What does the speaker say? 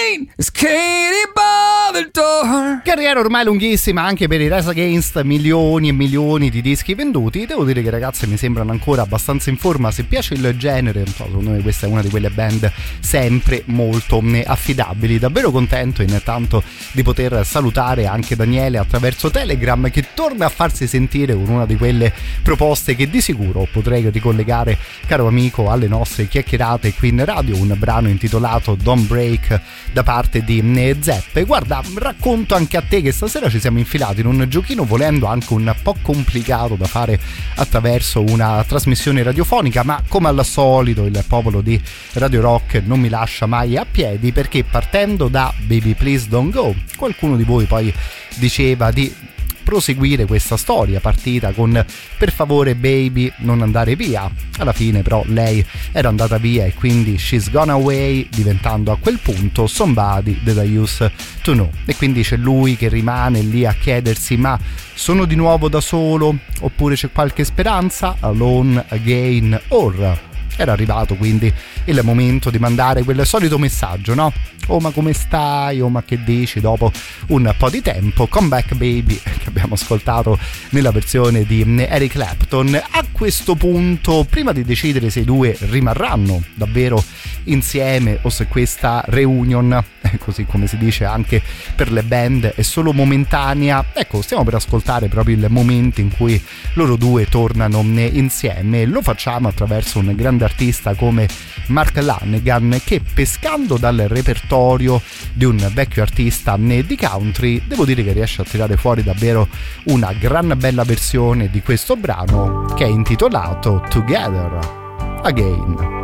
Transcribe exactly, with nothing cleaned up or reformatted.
Rain is Katie by the door. Carriera ormai lunghissima anche per i Rise Against, milioni e milioni di dischi venduti. Devo dire che, ragazzi, mi sembrano ancora abbastanza in forma. Se piace il genere, secondo me questa è una di quelle band sempre molto affidabili. Davvero contento intanto di poter salutare anche Daniele attraverso Telegram, che torna a farsi sentire con una di quelle proposte che di sicuro potrei ricollegare, caro amico, alle nostre chiacchierate qui in radio. Un brano intitolato Don't Break da parte di Zeppe. Guarda, racconto anche a te che stasera ci siamo infilati in un giochino, volendo anche un po' complicato da fare attraverso una trasmissione radiofonica, ma come al solito il popolo di Radio Rock non mi lascia mai a piedi, perché partendo da Baby Please Don't Go, qualcuno di voi poi diceva di proseguire questa storia partita con per favore baby non andare via. Alla fine però lei era andata via e quindi She's Gone Away, diventando a quel punto Somebody That I Used to Know. E quindi c'è lui che rimane lì a chiedersi: ma sono di nuovo da solo oppure c'è qualche speranza? Alone again or? Era arrivato quindi il momento di mandare quel solito messaggio, no? Oh, ma come stai? Oh, ma che dici? Dopo un po' di tempo, Come Back Baby, che abbiamo ascoltato nella versione di Eric Clapton. A questo punto, prima di decidere se i due rimarranno davvero insieme o se questa reunion, così come si dice anche per le band, è solo momentanea, ecco, stiamo per ascoltare proprio il momento in cui loro due tornano insieme. Lo facciamo attraverso un grande artista come Mark Lanegan, che, pescando dal repertorio di un vecchio artista di country, devo dire che riesce a tirare fuori davvero una gran bella versione di questo brano, che è intitolato Together Again.